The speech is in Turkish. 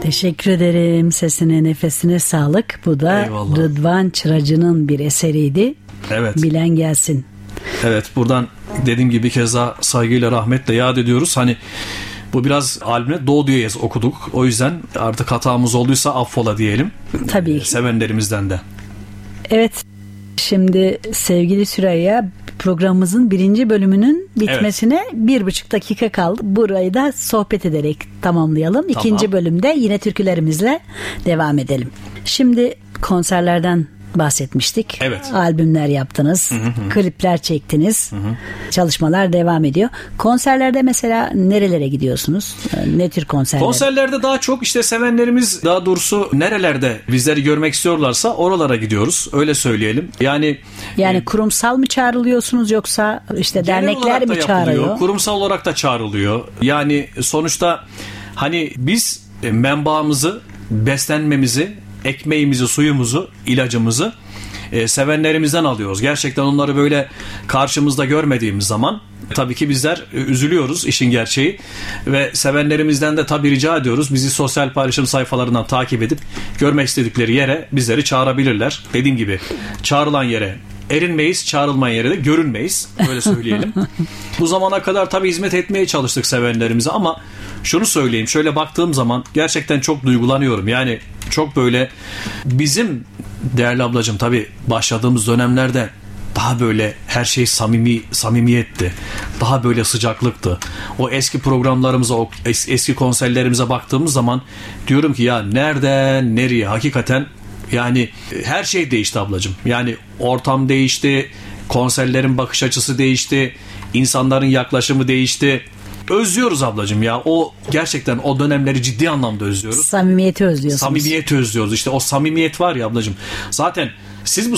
Teşekkür ederim. Sesine, nefesine sağlık. Bu da eyvallah. Rıdvan Çıracı'nın bir eseriydi. Evet. Bilen gelsin. Evet, buradan dediğim gibi bir kez daha saygıyla, rahmetle yad ediyoruz. Hani bu biraz albümde do diyez okuduk. O yüzden artık hatamız olduysa affola diyelim. Tabii. Sevenlerimizden de. Evet. Şimdi sevgili Süreyya, programımızın 1. bölümünün bitmesine 1,5 dakika kaldı. Burayı da sohbet ederek tamamlayalım. Tamam. 2. bölümde yine türkülerimizle devam edelim. Şimdi konserlerden bahsetmiştik. Evet. Albümler yaptınız. Klipler çektiniz. Çalışmalar devam ediyor. Konserlerde mesela nerelere gidiyorsunuz? Ne tür konserler? Konserlerde daha çok işte sevenlerimiz, daha doğrusu nerelerde bizleri görmek istiyorlarsa oralara gidiyoruz. Öyle söyleyelim. Yani kurumsal mı çağrılıyorsunuz yoksa işte genel dernekler olarak da mi yapılıyor, çağırıyor? kurumsal olarak da çağrılıyor. Yani sonuçta hani biz menbaımızı, beslenmemizi, ekmeğimizi, suyumuzu, ilacımızı sevenlerimizden alıyoruz. Gerçekten onları böyle karşımızda görmediğimiz zaman tabii ki bizler üzülüyoruz, işin gerçeği. Ve sevenlerimizden de tabii rica ediyoruz. Bizi sosyal paylaşım sayfalarından takip edip görmek istedikleri yere bizleri çağırabilirler. Dediğim gibi çağrılan yere erinmeyiz, çağrılmayan yere de görünmeyiz. Öyle söyleyelim. Bu zamana kadar tabii hizmet etmeye çalıştık sevenlerimize ama şunu söyleyeyim. Şöyle baktığım zaman gerçekten çok duygulanıyorum. Yani çok böyle bizim değerli ablacığım tabii başladığımız dönemlerde daha böyle her şey samimiyetti. Daha böyle sıcaklıktı. O eski programlarımıza, o eski konserlerimize baktığımız zaman diyorum ki ya nereden nereye hakikaten yani her şey değişti ablacığım. Yani ortam değişti, konserlerin bakış açısı değişti, insanların yaklaşımı değişti. Özlüyoruz ablacığım ya. O gerçekten o dönemleri ciddi anlamda özlüyoruz. Samimiyeti özlüyorsunuz. Samimiyeti özlüyoruz. İşte o samimiyet var ya ablacığım. Zaten siz bu